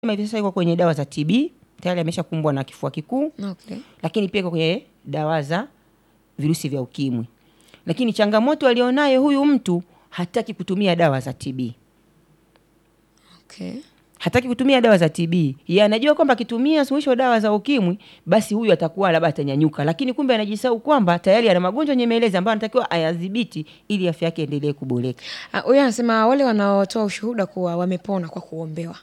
hivi sasa yuko kwenye dawa za TB, tayari ameshakumbwa na kifua kikuu. Okay. Lakini pia kwenye dawa za virusi vya ukimwi. Lakini changamoto alionayo huyu mtu, hataki kutumia dawa za TB. Okay. Hataki kutumia dawa za TB. Yeye anajua kwamba akitumia suluhisho dawa za ukimwi, basi huyu atakuwa labda atanyanyuka. Lakini kumbe anajisahau kwamba tayari ana magonjwa nyemelezi ambayo anatakiwa ayadhibiti ili afya yake endelee kuboreka. Huyu anasema wale wanaotoa ushuhuda kuwa wamepona kwa kuombewa.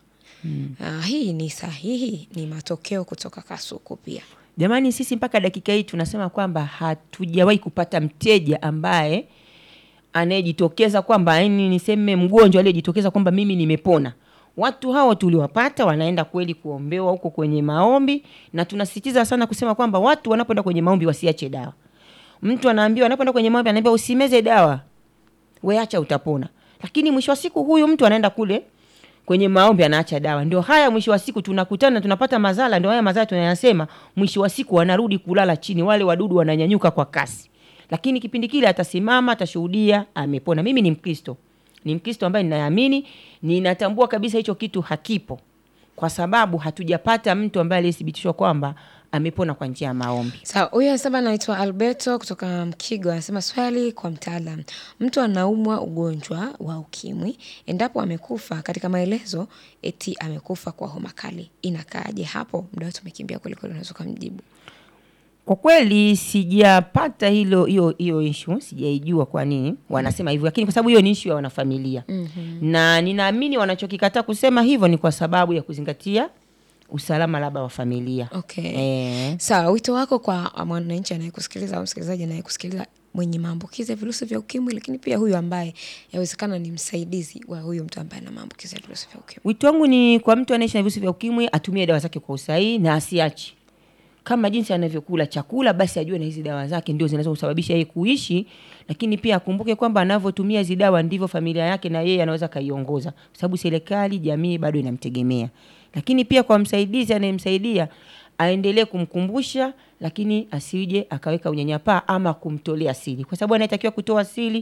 Hii ni sahihi? Ni matokeo kutoka Kasuku pia. Jamani, sisi mpaka dakika hii tunasema kwamba hatujawahi kupata mteja ambaye anayejitokeza kwamba niseme mgonjwa aliyejitokeza kwamba mimi nimepona. Watu hao tuliwapata wanaenda kweli kuombewa huko kwenye maombi, na tunasisitiza sana kusema kwamba watu wanapoenda kwenye maombi wasiache dawa. Mtu anaambiwa anapoenda kwenye maombi anaambiwa usimeze dawa, wewe acha utapona. Lakini mwisho wa siku huyu mtu anaenda kule kwenye maombi anaacha dawa. Ndio haya mwisho wa siku tunakutana tunapata madhara, ndio haya madhara tunayasema mwisho wa siku wanarudi kulala chini, wale wadudu wananyanyuka kwa kasi. Lakini kipindi kile atasimama, atashuhudia amepona. Mimi ni Mkristo. Ni Mkristo ambaye ninaamini, ninatambua kabisa hicho kitu hakipo. Kwa sababu hatujapata mtu ambaye alithibitishwa kwamba amepona kwa njia ya maombi. Sawa, huyu anasema anaitwa Alberto kutoka Mkigo, anasema swali kwa mtaalamu. Mtu anaumwa ugonjwa wa ukimwi, endapo amekufa katika maelezo eti amekufa kwa homa kali, inakaaje hapo? Muda wetu umekimbia kweli kweli, unaweza kumjibu. Kwa kweli sijapata hiyo issue, sijaijua kwa nini wanasema hivyo, lakini kwa sababu hiyo ni issue ya wanafamilia. Na ninaamini wanachokikataa kusema hivyo ni kwa sababu ya kuzingatia usalama labda wa familia. Okay. Sawa, wito wako kwa mwananchi anayekusikiliza au msikilizaji anayekusikiliza mwenye maambukizi ya virusi vya ukimwi, lakini pia huyu ambaye yawezekana ni msaidizi wa huyu mtu ambaye ana maambukizi ya virusi vya ukimwi? Wito wangu ni kwa mtu anaishi na virusi vya ukimwi atumie dawa zake kwa usahihi na asiache. Kama jinsi anavyokula chakula, basi ajue na hizi dawa zake ndio zinaweza kusababisha yeye kuishi, lakini pia akumbuke kwamba anavyotumia hizi dawa ndivyo familia yake na yeye anaweza kaiongoza, kwa sababu serikali, jamii bado inamtegemea. Lakini pia kwa msaidizi anayemsaidia aendelee kumkumbusha, lakini asije akaweka unyanyapaa ama kumtolea siri, kwa sababu anayetakiwa kutoa siri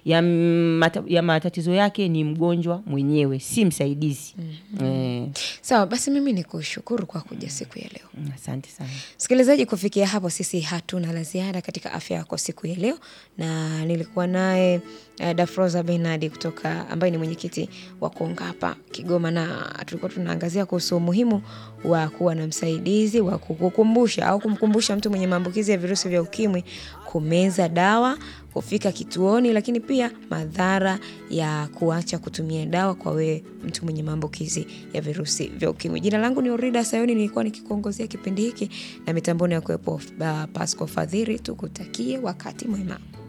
ya matatizo yake ni mgonjwa mwenyewe, si msaidizi. Sawa, basi mimi nikushukuru kwa kuja siku ya leo. Asante sana. Msikilizaji, kufikia hapo sisi hatuna la ziada katika afya yako siku ya leo, na nilikuwa naye Dafroza Bernard kutoka ambaye ni mwenyekiti wa Konga hapa Kigoma, na tulikuwa tunaangazia kuhusu umuhimu wa kuwa na msaidizi wa kukukumbusha au kumkumbusha mtu mwenye maambukizi ya virusi vya ukimwi kumeza dawa, kufika kituoni, lakini pia madhara ya kuacha kutumia dawa kwa wewe mtu mwenye maambukizi ya virusi vya ukimwi. Jina langu ni Orida Sayoni, nilikuwa nikikuongozea kipindi hiki na mitamboni ya kuwepo Pasco Fadhiri. Tukutakie wakati mwema.